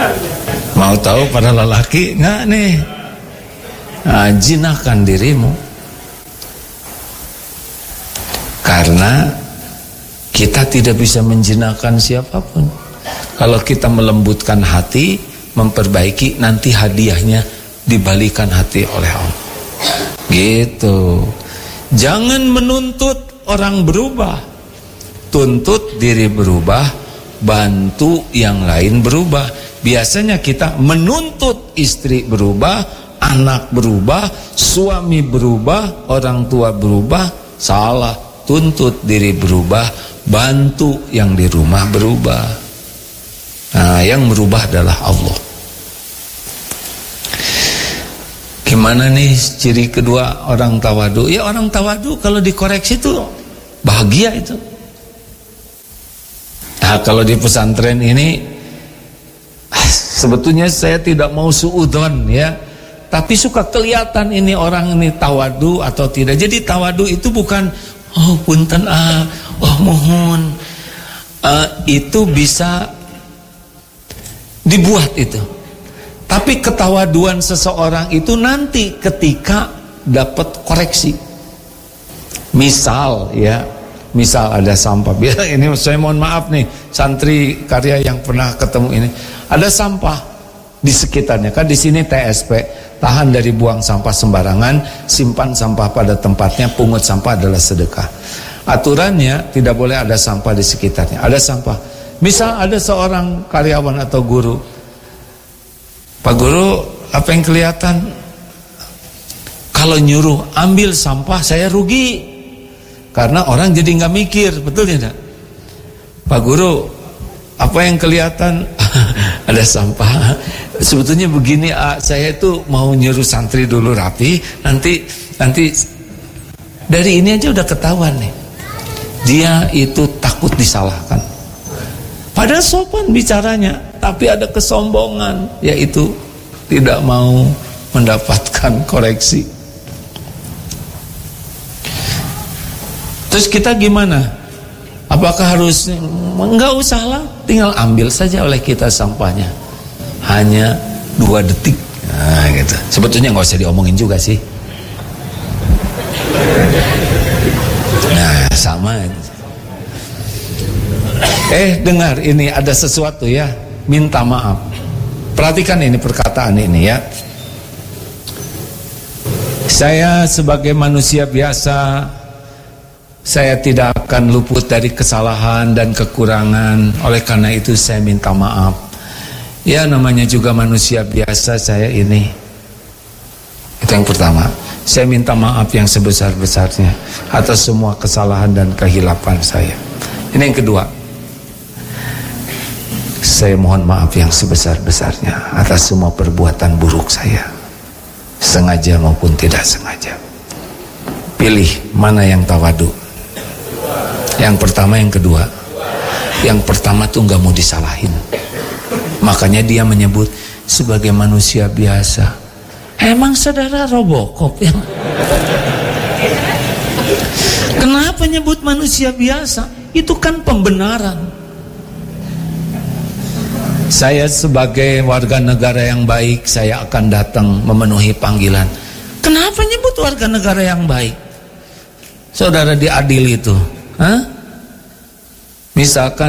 Mau tahu para lelaki nggak nih? Nah, jinahkan dirimu. Karena kita tidak bisa menjinakkan siapapun. Kalau kita melembutkan hati, memperbaiki, nanti hadiahnya dibalikan hati oleh Allah. Gitu. Jangan menuntut orang berubah. Tuntut diri berubah, bantu yang lain berubah. Biasanya kita menuntut istri berubah, anak berubah, suami berubah, orang tua berubah. Salah. Tuntut diri berubah, bantu yang di rumah berubah. Nah, yang berubah adalah Allah. Gimana nih ciri kedua orang tawadu? Ya, orang tawadu kalau dikoreksi tuh bahagia itu. Nah, kalau di pesantren ini sebetulnya saya tidak mau suudzon ya, tapi suka kelihatan ini orang ini tawadu atau tidak. Jadi tawadu itu bukan oh punten oh mohon, itu bisa dibuat itu. Tapi ketawaduan seseorang itu nanti ketika dapat koreksi. Misal ya, misal ada sampah. Ini saya mohon maaf nih santri karya yang pernah ketemu ini. Ada sampah di sekitarnya. Kan di sini TSP, tahan dari buang sampah sembarangan, simpan sampah pada tempatnya, pungut sampah adalah sedekah. Aturannya tidak boleh ada sampah di sekitarnya. Ada sampah. Misal ada seorang karyawan atau guru. Pak Guru, apa yang kelihatan? Kalau nyuruh ambil sampah saya rugi. Karena orang jadi nggak mikir, betul tidak? Pak Guru, apa yang kelihatan? Ada sampah. Sebetulnya begini, saya itu mau nyuruh santri dulu rapi, nanti dari ini aja udah ketahuan nih. Dia itu takut disalahkan. Padahal sopan bicaranya, tapi ada kesombongan, yaitu tidak mau mendapatkan koreksi. Terus kita gimana? Apakah harus? Enggak usah lah, tinggal ambil saja oleh kita sampahnya. Hanya 2 detik. Nah, gitu. Sebetulnya nggak usah diomongin juga sih. Nah, sama. Dengar ini ada sesuatu ya, minta maaf. Perhatikan ini perkataan ini ya. Saya sebagai manusia biasa, saya tidak akan luput dari kesalahan dan kekurangan. Oleh karena itu saya minta maaf. Ya, namanya juga manusia biasa saya ini. Itu yang pertama. Saya minta maaf yang sebesar-besarnya atas semua kesalahan dan kehilapan saya. Ini yang kedua. Saya mohon maaf yang sebesar-besarnya atas semua perbuatan buruk saya, sengaja maupun tidak sengaja. Pilih mana yang tawadu. Yang pertama, yang kedua. Yang pertama tuh nggak mau disalahin. Makanya dia menyebut sebagai manusia biasa. Emang saudara Robocop yang kenapa nyebut manusia biasa? Itu kan pembenaran. Saya sebagai warga negara yang baik, saya akan datang memenuhi panggilan. Kenapa nyebut warga negara yang baik? Saudara diadili itu, misalkan